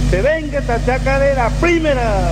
se venga esta chacarera primera.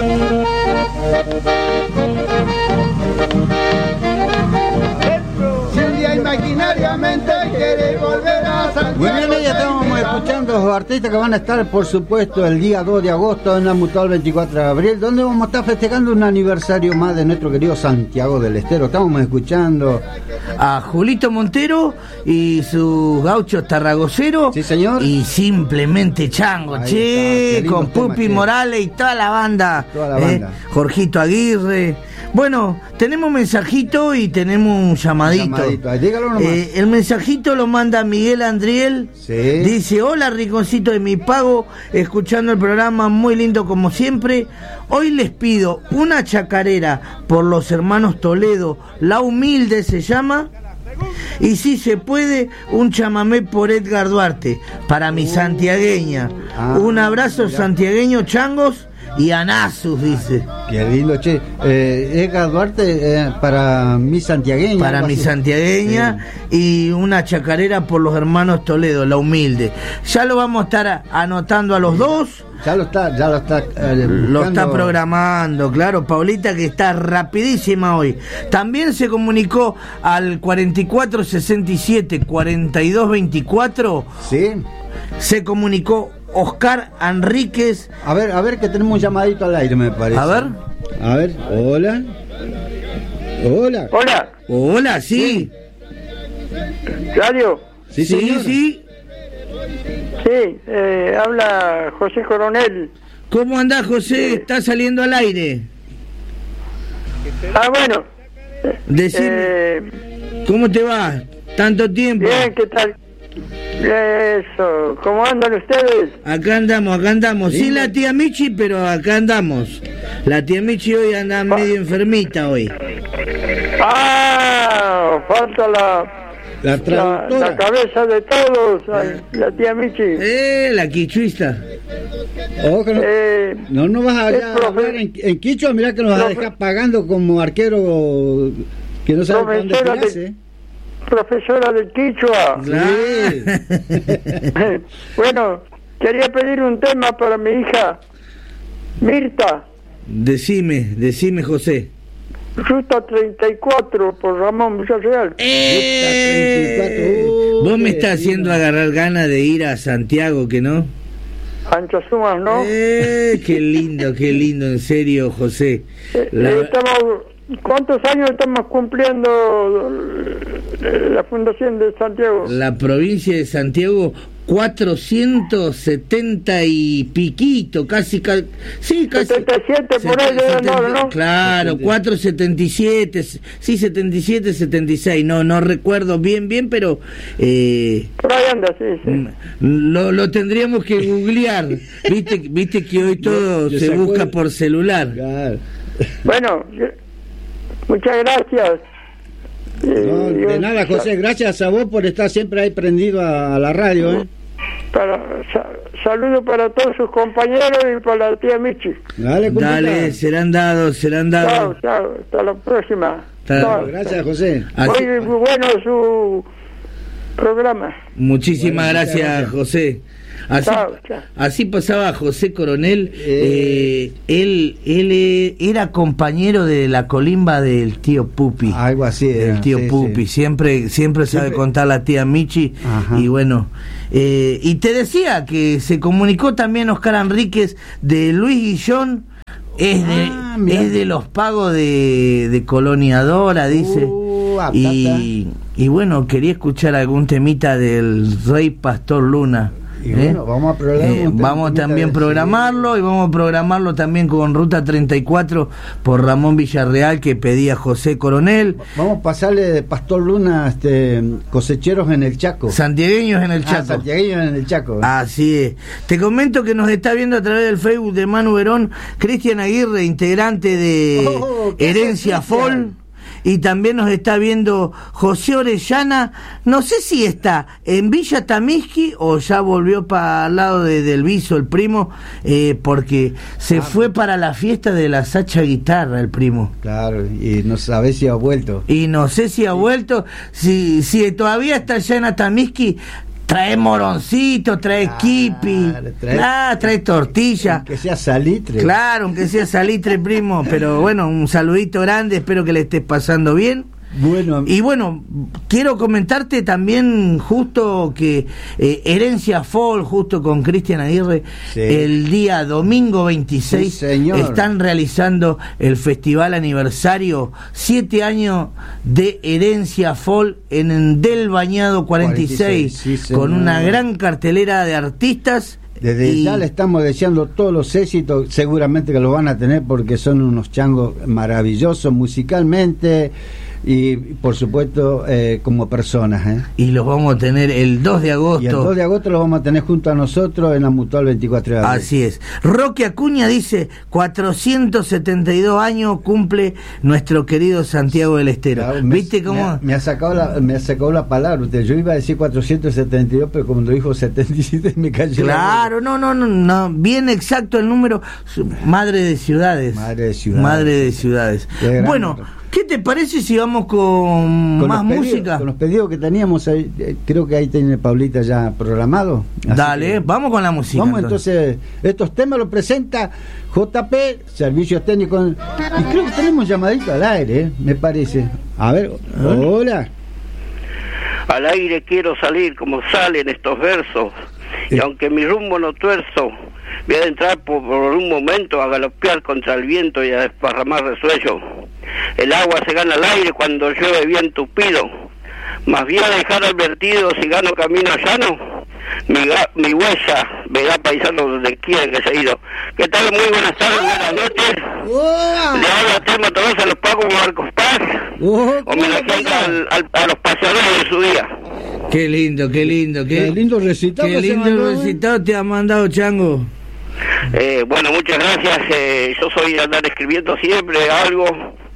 Si un día imaginariamente querés volver a Santiago. Muy bien, ya estamos escuchando a los artistas que van a estar, por supuesto, el día 2 de agosto en la Mutual 24 de abril, donde vamos a estar festejando un aniversario más de nuestro querido Santiago del Estero. Estamos escuchando a Julito Montero y sus gauchos tarragoceros. Sí, señor. Y Simplemente Chango, con Pupi Morales y toda la banda. Jorgito Aguirre. Bueno, tenemos mensajito y tenemos un llamadito. Dígalo nomás. El mensajito lo manda Miguel Andriel. Sí. Dice: hola, rinconcito de mi pago, escuchando el programa, muy lindo como siempre. Hoy les pido una chacarera por los hermanos Toledo, La Humilde se llama. Y si se puede, un chamamé por Edgar Duarte, para mi santiagueña. Un abrazo santiagueño, changos. Y Anasus, dice. Qué lindo, che. Edgar Duarte, para mi santiagueña. Para mi santiagueña, sí. Y una chacarera por los hermanos Toledo, La Humilde. Ya lo vamos a estar anotando a los dos. Ya lo está programando, claro. Paulita, que está rapidísima hoy. También se comunicó al 4467-4224. Sí. Se comunicó Oscar Enríquez. A ver que tenemos un llamadito al aire, me parece. A ver, hola. Hola, sí. ¿Radio? Sí. Habla José Coronel. ¿Cómo andás, José? ¿Estás saliendo al aire? Bueno. Decime, ¿cómo te va? ¿Tanto tiempo? Bien, ¿qué tal? Eso, ¿cómo andan ustedes? Acá andamos. Sí, la tía Michi, pero acá andamos. La tía Michi hoy anda medio enfermita hoy. Falta la cabeza de todos, la tía Michi. La quichuista. No vas a hablar en quichua, mirá que nos vas a dejar pagando como arquero que no sabe dónde tirarse. Profesora de quichua. Sí. Bueno, quería pedir un tema para mi hija Mirta. Decime, José. Ruta 34 por Ramón Villarreal. Vos me estás haciendo agarrar ganas de ir a Santiago, ¿que no? Anchas sumas, ¿no? Qué lindo, en serio, José. ¿Cuántos años estamos cumpliendo la Fundación de Santiago? La provincia de Santiago, 470 y piquito, casi. 77 por ahí de ¿no? Claro, 477, sí, 77, 76, no recuerdo bien, pero... por ahí anda, sí. Lo tendríamos que googlear, viste que hoy todo se busca por celular. Claro. Bueno, muchas gracias. De nada, José, gracias a vos por estar siempre ahí prendido a la radio. Saludos para todos sus compañeros y para la tía Michi. Dale, serán dados. Chao, hasta la próxima. Gracias, José. Muy bueno su programa. Muchísimas gracias, José. Así pasaba José Coronel. Él era compañero de la colimba del tío Pupi. Algo así. Del tío Pupi. Sí. Siempre sabe contar la tía Michi. Ajá. Y bueno. Y te decía que se comunicó también Oscar Enríquez de Luis Guillón. Es de los pagos de Coloniadora, dice. Y bueno, quería escuchar algún temita del Rey Pastor Luna. Y bueno, vamos a programarlo y vamos a programarlo también con Ruta 34 por Ramón Villarreal, que pedía José Coronel. Vamos a pasarle de Pastor Luna cosecheros en el Chaco. Santiagueños en el Chaco. Así es. Te comento que nos está viendo a través del Facebook de Manu Verón Cristian Aguirre, integrante de Herencia Fol. Y también nos está viendo José Orellana, no sé si está en Villa Tamisqui o ya volvió para el lado del Viso, el primo, porque se fue para la fiesta de la Sacha Guitarra, el primo. Claro, y no sabe si ha vuelto. Y no sé si ha vuelto, si todavía está allá en Atamisqui, trae moroncito, trae kipi, trae tortilla. Aunque sea salitre. Claro, aunque sea salitre, primo, pero bueno, un saludito grande, espero que le estés pasando bien. Bueno. Y bueno, quiero comentarte también justo que Herencia Folk, justo con Cristian Aguirre, sí, el día domingo 26, sí, están realizando el festival aniversario, 7 años de Herencia Folk en Del Bañado 46, sí, con una gran cartelera de artistas. Desde ya le estamos deseando todos los éxitos, seguramente que lo van a tener porque son unos changos maravillosos musicalmente y por supuesto como personas. Y los vamos a tener el 2 de agosto. Y el 2 de agosto los vamos a tener junto a nosotros en la Mutual 24 de abril. Así es. Roque Acuña dice, 472 años cumple nuestro querido Santiago del Estero. Claro, ¿viste cómo? Me ha sacado la palabra usted. Yo iba a decir 472, pero como lo dijo 77 me cayó. Claro, no, bien exacto el número. Madre de ciudades. Madre de ciudades. Bueno, ¿qué te parece si vamos con más música? Con los pedidos que teníamos ahí, creo que ahí tiene Paulita ya programado. Dale, vamos con la música. Vamos entonces, estos temas los presenta JP, Servicios Técnicos, y creo que tenemos llamadito al aire, me parece. A ver, hola. Al aire quiero salir como salen estos versos, y aunque mi rumbo no tuerzo, voy a entrar por un momento a galopear contra el viento y a desparramar resuello. El agua se gana al aire cuando llueve bien tupido, más bien a dejar advertido si gano camino llano, mi huella verá paisano donde quiera que se ha ido. ¿Qué tal? Muy buenas tardes, buenas noches. Le habla Telmo Tolosa, los Pagos Marcos Paz, homenajeando a los paseadores de su día. Qué lindo recitado. Qué lindo recitado te ha mandado, Chango. Bueno, muchas gracias. Yo soy de andar escribiendo siempre algo,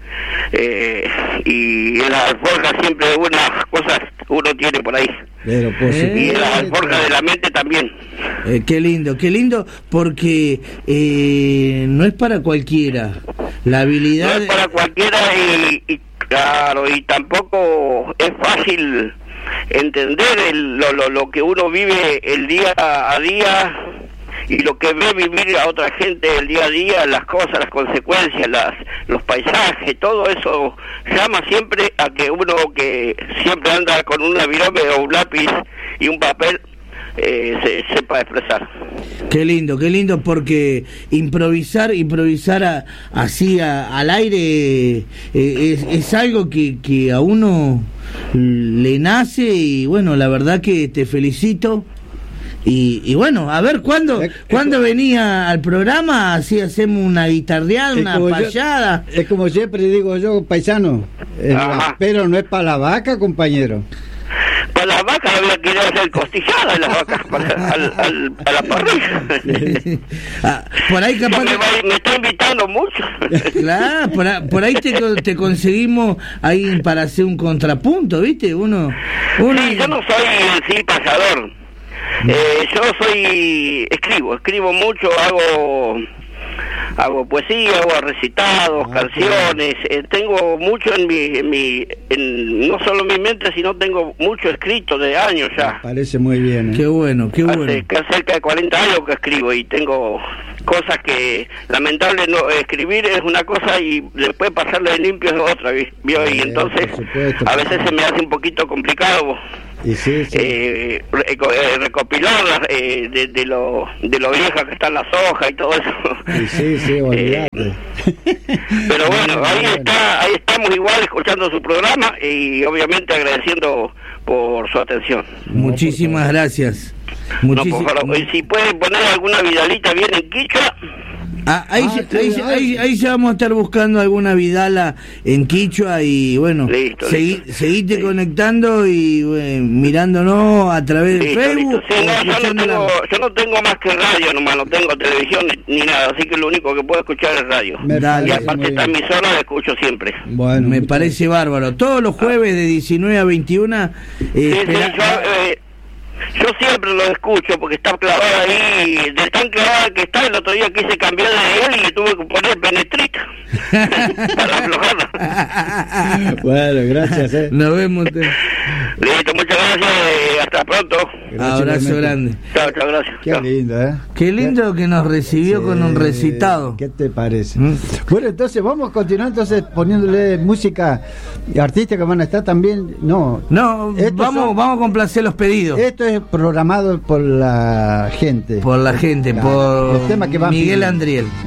y en la alforja siempre unas cosas uno tiene por ahí. Pero y en la alforja de la mente también. Qué lindo, porque no es para cualquiera. La habilidad... No es para cualquiera y claro, y tampoco es fácil entender lo que uno vive el día a día y lo que ve vivir a otra gente el día a día, las cosas, las consecuencias, los paisajes, todo eso llama siempre a que uno que siempre anda con una virome o un lápiz y un papel se sepa expresar. Qué lindo, porque improvisar así al aire es algo que a uno le nace, y bueno, la verdad que te felicito. Y bueno, a ver, ¿cuándo venía al programa? Así hacemos una guitarreada, una payada. Es como siempre digo yo, paisano, pero no es para la vaca, compañero. Para las vacas había que ir a hacer costillada de las vacas a la parrilla. Sí. Por ahí capaz me está invitando mucho. Claro, por ahí te conseguimos ahí para hacer un contrapunto, ¿viste? Uno... Sí, yo no soy en sí pasador. Yo escribo mucho, hago poesía, hago recitados, canciones, tengo mucho no solo en mi mente, sino tengo mucho escrito de años ya. Me parece muy bien. Qué bueno. Hace cerca de 40 años que escribo y tengo cosas que lamentable no escribir es una cosa y después pasarle de limpio es otra, ¿vio? Y entonces a veces se me hace un poquito complicado. Sí. Recopilarlas de lo viejas que están las hojas y todo eso. Sí, olvidate. Pero bueno, ahí estamos igual escuchando su programa y obviamente agradeciendo por su atención. Muchísimas gracias. Si pueden poner alguna vidalita bien en quichua. Ahí ya vamos a estar buscando alguna vidala en quichua y bueno, listo. Seguite conectando y mirándonos a través de Facebook. Sí, yo no tengo más que radio nomás, no tengo televisión ni nada, así que lo único que puedo escuchar es radio. Y aparte esta emisora la escucho siempre. Bueno, me parece bárbaro. Todos los jueves de 19 a 21. Yo siempre lo escucho porque está clavado ahí de tan clavada que está, el otro día quise cambiar de él y tuve que poner penetrita para aflojarla. Bueno, gracias. Nos vemos. Listo, muchas gracias, hasta pronto. Abrazo grande. Chao, gracias. Qué lindo, Qué lindo que nos recibió con un recitado. ¿Qué te parece? Bueno, entonces vamos a continuar poniéndole música artistas que van a estar también. No, vamos a complacer los pedidos. Esto es programado por la gente. Por los temas que van Miguel pidiendo. Andriel.